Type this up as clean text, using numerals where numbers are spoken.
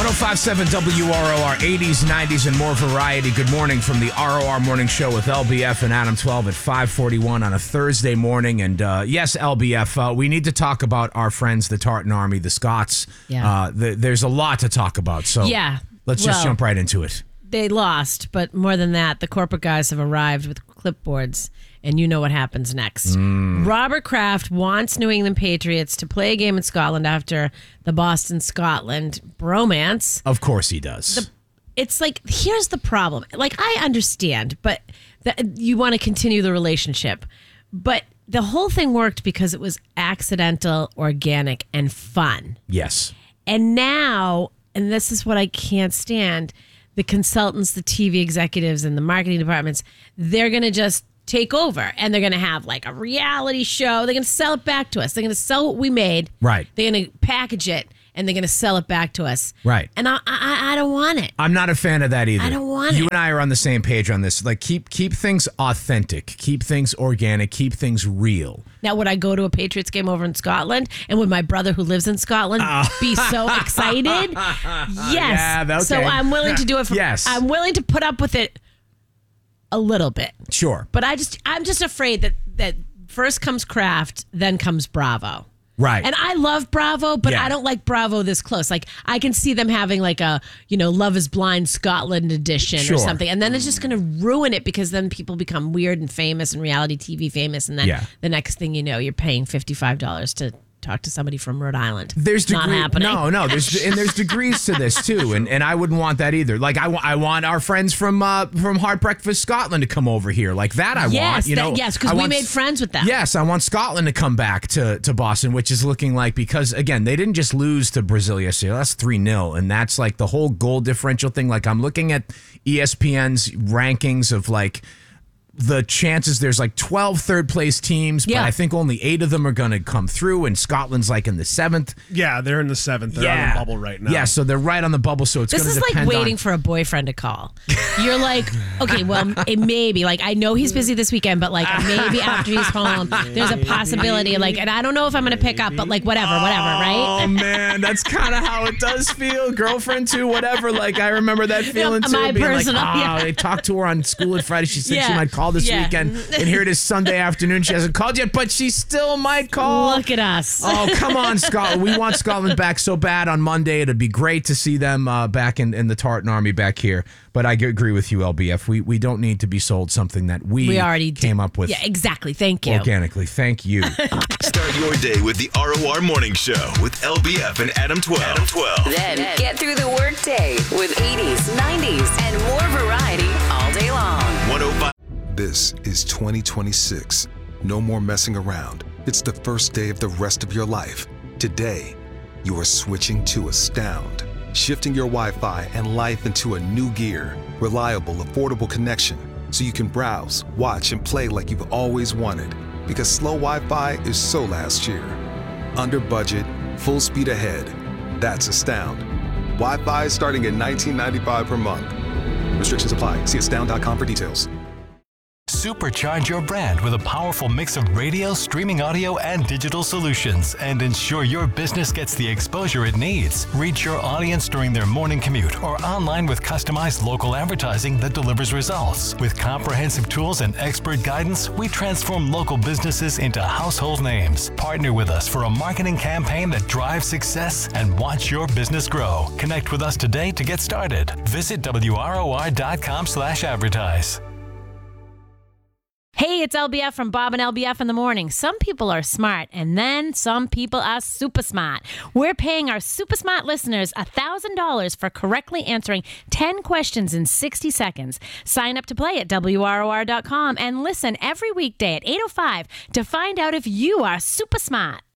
105.7 WROR, 80s, 90s, and more variety. Good morning from the ROR Morning Show with LBF and Adam 12 at 5:41 on a Thursday morning. And yes, LBF, we need to talk about our friends, the Tartan Army, the Scots. Yeah. There's a lot to talk about, so let's just jump right into it. They lost, but more than that, the corporate guys have arrived with clipboards, and you know what happens next. Robert Kraft wants New England Patriots to play a game in Scotland after the Boston-Scotland bromance. Of course he does. It's like, here's the problem. Like, I understand, but you want to continue the relationship. But the whole thing worked because it was accidental, organic, and fun. Yes. And now, and this is what I can't stand, the consultants, the TV executives, and the marketing departments, they're going to just take over, and they're going to have like a reality show. They're going to sell it back to us. They're going to sell what we made. Right. They're going to package it, and they're going to sell it back to us. Right. And I don't want it. I'm not a fan of that either. I don't want it. You and I are on the same page on this. Like, keep things authentic, keep things organic, keep things real. Now, would I go to a Patriots game over in Scotland? And would my brother who lives in Scotland be so excited? Yes. Yeah, okay. So I'm willing to do it. Yes. I'm willing to put up with it a little bit. Sure. But I'm just afraid that first comes Kraft, then comes Bravo. Right. And I love Bravo, but Yeah. I don't like Bravo this close. Like, I can see them having like a, Love is Blind Scotland edition Sure. or something. And then it's just going to ruin it because then people become weird and famous and reality TV famous. And then the next thing you know, you're paying $55 to talk to somebody from Rhode Island. There's not happening. No. There's degrees to this too, and I wouldn't want that either. Like I want our friends from Hard Breakfast Scotland to come over here. Like that, I want. Yes, because we made friends with them. Yes, I want Scotland to come back to Boston, which is looking like, because again, they didn't just lose to Brazil yesterday. That's 3-0, and that's like the whole goal differential thing. Like, I'm looking at ESPN's rankings of like the chances. There's like 12 third place teams, but I think only 8 of them are going to come through, and Scotland's like in the 7th. Yeah, they're in the 7th. They're on the bubble right now. Yeah, so they're right on the bubble, so it's going to depend on... This is like waiting for a boyfriend to call. You're like, okay, well, it maybe. Like, I know he's busy this weekend, but like maybe after he's home, there's a possibility. Like, and I don't know if I'm going to pick up, but like whatever, right? Oh, man, that's kind of how it does feel. Girlfriend too, whatever. Like, I remember that feeling too. My being personal, like, they talked to her on school on Friday. She said she might call this weekend. And here it is Sunday afternoon. She hasn't called yet, but she still might call. Look at us. Oh, come on, Scotland. We want Scotland back so bad on Monday. It'd be great to see them back in the Tartan Army back here. But I agree with you, LBF. We don't need to be sold something that we already came up with. Yeah, exactly. Thank you. Organically. Thank you. Start your day with the ROR Morning Show with LBF and Adam 12. Then get through the workday with 80s, 90s, and more variety all day long. 105. This is 2026. No more messing around. It's the first day of the rest of your life. Today, you are switching to Astound, shifting your Wi-Fi and life into a new gear. Reliable, affordable connection, so you can browse, watch, and play like you've always wanted. Because slow Wi-Fi is so last year. Under budget, full speed ahead. That's Astound. Wi-Fi starting at $19.95 per month. Restrictions apply. See astound.com for details. Supercharge your brand with a powerful mix of radio, streaming audio, and digital solutions, and ensure your business gets the exposure it needs. Reach your audience during their morning commute or online with customized local advertising that delivers results. With comprehensive tools and expert guidance, we transform local businesses into household names. Partner with us for a marketing campaign that drives success and watch your business grow. Connect with us today to get started. Visit WROR.com/advertise. Hey, it's LBF from Bob and LBF in the morning. Some people are smart, and then some people are super smart. We're paying our super smart listeners $1,000 for correctly answering 10 questions in 60 seconds. Sign up to play at WROR.com and listen every weekday at 8:05 to find out if you are super smart.